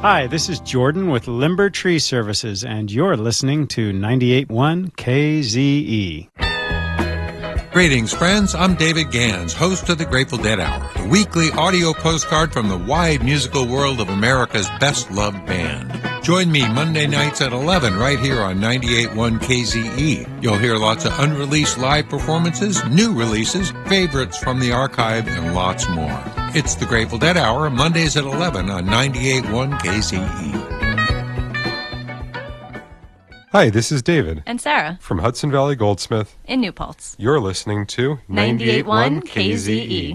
Hi, this is Jordan with Limber Tree Services, and you're listening to 98.1 KZE. Greetings, friends. I'm David Gans, host of the Grateful Dead Hour, a weekly audio postcard from the wide musical world of America's best-loved band. Join me Monday nights at 11 right here on 98.1 KZE. You'll hear lots of unreleased live performances, new releases, favorites from the archive, and lots more. It's the Grateful Dead Hour, Mondays at 11 on 98.1 KZE. Hi, this is David. And Sarah. From Hudson Valley Goldsmith. In New Paltz. You're listening to 98.1 KZE.